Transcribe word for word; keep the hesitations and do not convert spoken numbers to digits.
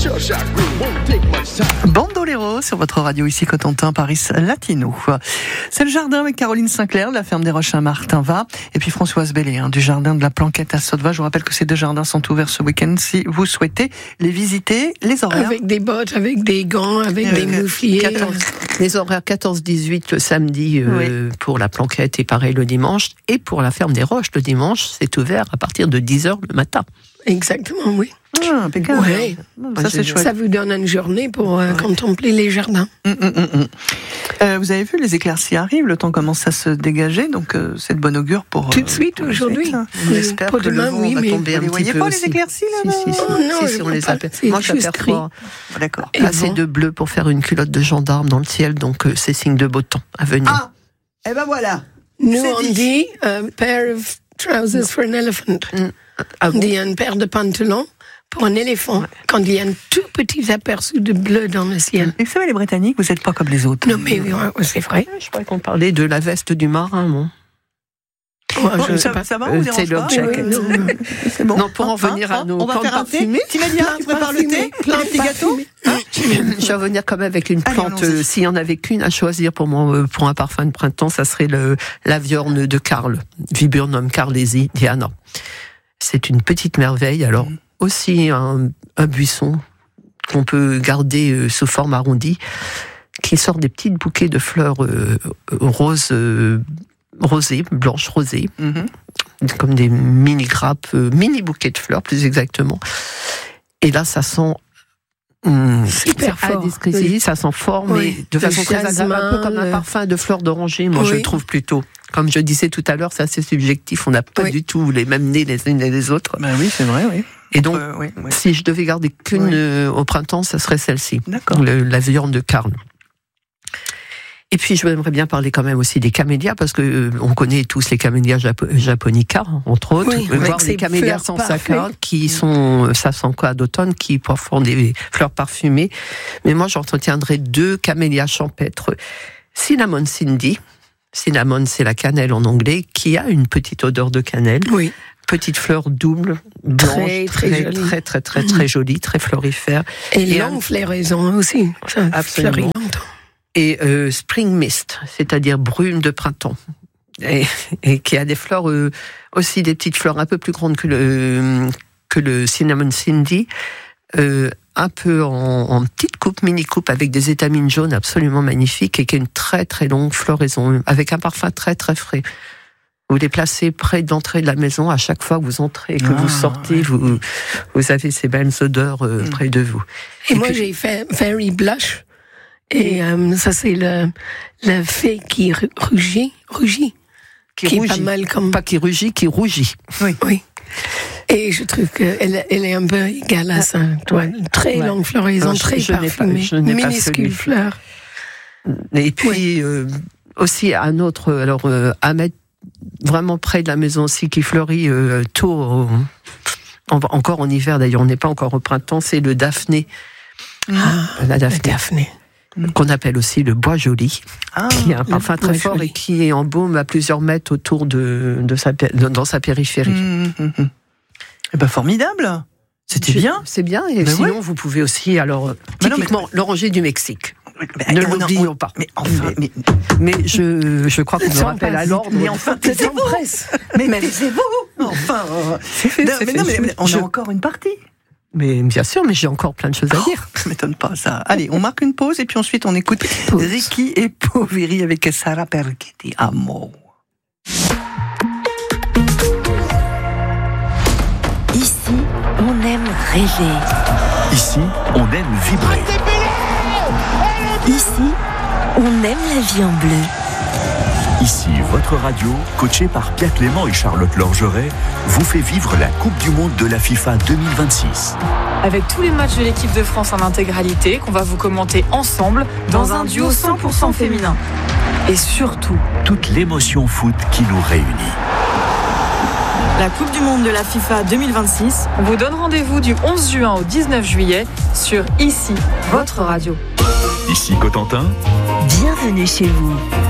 Bandolero sur votre radio ici Cotentin, Paris Latino. C'est le jardin avec Caroline Sinclair de la ferme des Roches à Martinva et puis Françoise Bellé hein, du jardin de la Planquette à Sotteva. Je vous rappelle que ces deux jardins sont ouverts ce week-end si vous souhaitez les visiter. Les horaires avec des bottes, avec des gants, avec, avec des moufliers. quatorze Les horaires quatorze dix-huit le samedi euh, oui. pour la Planquette et pareil le dimanche. Et pour la ferme des Roches le dimanche, c'est ouvert à partir de dix heures le matin. Exactement, oui. Ah, impeccable. Ouais. Ça, c'est chouette. Ça vous donne une journée pour euh, ouais. contempler les jardins. Mmh, mmh, mmh. Euh, vous avez vu, les éclaircies arrivent, le temps commence à se dégager, donc euh, c'est de bon augure pour... Tout de suite, euh, aujourd'hui. On espère que demain, le vent oui, va mais tomber un petit peu. Vous les voyez pas, les éclaircies, là? Si, si, si, oh, non, si, si on les appelle. Moi, j'aperçois D'accord. assez de bleu pour faire une culotte de gendarme dans le ciel, donc euh, c'est signe de beau temps à venir. Ah, eh ben voilà. Nous, on dit, dit un pair of trousers for an elephant. Mm. Ah bon? On dit une paire de pantalons pour un éléphant, ouais. Quand il y a un tout petit aperçu de bleu dans le ciel. Et vous savez, les Britanniques, vous n'êtes pas comme les autres. Non, mais oui, c'est vrai. Je croyais qu'on parlait de la veste du marin, bon. Ouais, je, ça, pas, ça va, on c'est le jacket. Oui, non, c'est bon. Non, pour en venir à nos on va faire un thé. Timédia, tu prépares le thé, plein de petits gâteaux. Hein je vais revenir quand même avec une plante. Allez, s'il y en avait qu'une à choisir pour mon pour un parfum de printemps, ça serait le la viorne de Karl, Viburnum carlesi Diana. C'est une petite merveille. Alors mmh. aussi un, un buisson qu'on peut garder euh, sous forme arrondie, qui sort des petits bouquets de fleurs euh, roses. Euh, rosées, blanches rosées, mm-hmm. comme des mini grappes, euh, mini bouquets de fleurs plus exactement. Et là, ça sent hum, super fort. Oui. Ça sent fort, mais oui. de façon très agréable, un peu comme un parfum de fleurs d'oranger. Moi, oui. je trouve plutôt. Comme je disais tout à l'heure, c'est assez subjectif. On n'a pas oui. du tout les mêmes nez les unes et les autres. Ben oui, c'est vrai, oui. Et donc, euh, oui, oui. si je devais garder qu'une oui. euh, au printemps, ça serait celle-ci. D'accord. Le, la viorne de Karl. Et puis, je voudrais bien parler quand même aussi des camélias, parce que euh, on connaît tous les camélias japo- japonica, entre autres, oui, voire les camélias sansaka, qui sont, ça sent quoi, d'automne, qui font des fleurs parfumées. Mais moi, j'en retiendrai deux camélias champêtres. Cinnamon Cindy. Cinnamon, c'est la cannelle en anglais, qui a une petite odeur de cannelle. Oui. Petite fleur double, blanche, très, très, très, jolie. très, très, très, très jolie, très florifère. Et, Et longue un... floraison aussi. Ça absolument. Et euh, Spring Mist, c'est-à-dire brume de printemps, et, et qui a des fleurs euh, aussi des petites fleurs un peu plus grandes que le que le Cinnamon Cindy, euh, un peu en, en petite coupe, mini coupe, avec des étamines jaunes absolument magnifiques et qui a une très très longue floraison avec un parfum très très frais. Vous les placez près de l'entrée de la maison à chaque fois que vous entrez et que ah, vous sortez, ouais. vous vous avez ces belles odeurs euh, mmh. près de vous. Et, et moi puis, j'ai fait Fairy Blush. Et euh, ça, c'est le, la fée qui rugit, rugit. Qui, qui rougit. Est pas mal comme... Pas qui rugit, qui rougit. Oui. oui. Et je trouve qu'elle elle est un peu égale à ça. Toi, une très ouais. longue floraison, alors, très je parfumée, pas, minuscule fleur. Et puis, oui. euh, aussi un autre, alors, euh, à mettre vraiment près de la maison aussi, qui fleurit euh, tôt, euh, encore en hiver d'ailleurs, on n'est pas encore au printemps, c'est le Daphné. Ah, la Daphné. Daphné. Qu'on appelle aussi le bois joli, ah, qui a un parfum très fort joli. Et qui est en baume à plusieurs mètres autour de, de sa, de, dans sa périphérie. Mmh, mmh, mmh. Eh ben formidable. C'était bien. C'est bien. Et ben sinon, ouais. vous pouvez aussi, alors, typiquement, non, mais... l'oranger du Mexique. Mais, ne l'oublions pas. Mais enfin, mais, mais je, je crois qu'on me rappelle à l'ordre. Mais enfin, taisez-vous. Mais taisez-vous. Enfin, c'est fait. C'est mais fait, non, mais, mais on je... a encore une partie. Mais bien sûr, mais j'ai encore plein de choses à oh, dire. Ça m'étonne pas, ça. Allez, on marque une pause et puis ensuite on écoute Ricky et Poveri avec Sara Perchetti. Amo. Ici, on aime rêver. Ici, on aime vibrer. Ici, on aime la vie en bleu. Ici, votre radio, coachée par Pierre Clément et Charlotte Lorgeret, vous fait vivre la Coupe du Monde de la FIFA deux mille vingt-six. Avec tous les matchs de l'équipe de France en intégralité, qu'on va vous commenter ensemble dans, dans un duo cent pour cent féminin. Et surtout, toute l'émotion foot qui nous réunit. La Coupe du Monde de la FIFA deux mille vingt-six, on vous donne rendez-vous du onze juin au dix-neuf juillet sur Ici, votre radio. Ici Cotentin. Bienvenue chez vous.